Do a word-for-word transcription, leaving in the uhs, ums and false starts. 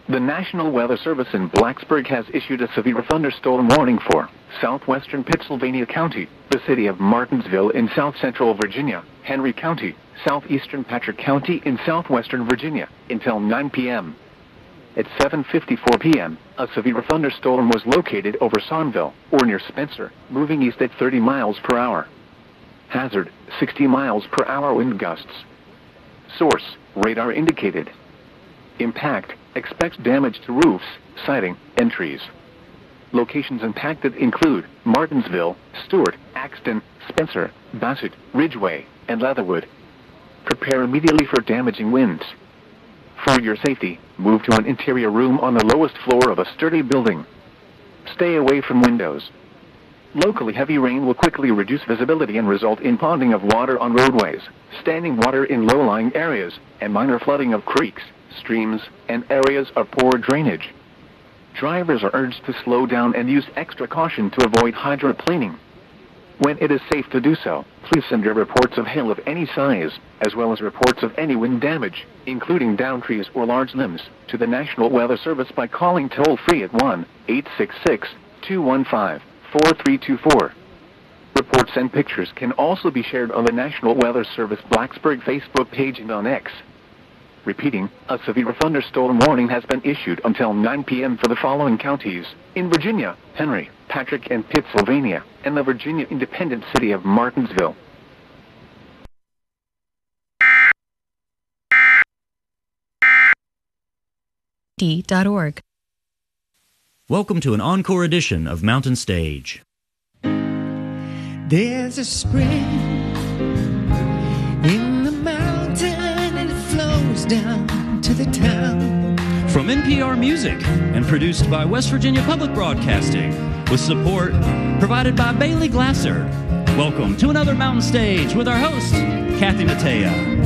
The National Weather Service in Blacksburg has issued a severe thunderstorm warning for southwestern Pittsylvania County, the city of Martinsville in south-central Virginia, Henry County, southeastern Patrick County in southwestern Virginia, until nine p m At seven fifty-four p m, a severe thunderstorm was located over Sawnville, or near Spencer, moving east at thirty miles per hour. Hazard, sixty miles per hour wind gusts. Source, radar indicated. Impact, expects damage to roofs, siding, and trees. Locations impacted include Martinsville, Stewart, Axton, Spencer, Bassett, Ridgeway, and Leatherwood. Prepare immediately for damaging winds. For your safety, move to an interior room on the lowest floor of a sturdy building. Stay away from windows. Locally heavy rain will quickly reduce visibility and result in ponding of water on roadways, standing water in low-lying areas, and minor flooding of creeks, streams, and areas of poor drainage. Drivers are urged to slow down and use extra caution to avoid hydroplaning. When it is safe to do so, please send your reports of hail of any size, as well as reports of any wind damage, including downed trees or large limbs, to the National Weather Service by calling toll-free at one eight six six, two one five, four three two four. Reports and pictures can also be shared on the National Weather Service Blacksburg Facebook page and on X. Repeating, a severe thunderstorm warning has been issued until nine p m for the following counties: in Virginia, Henry, Patrick, and Pittsylvania, and the Virginia independent city of Martinsville. D dot org. Welcome to an encore edition of Mountain Stage. There's a spring in the mountain and it flows down to the town. From N P R Music and produced by West Virginia Public Broadcasting, with support provided by Bailey Glasser. Welcome to another Mountain Stage with our host, Kathy Mattea.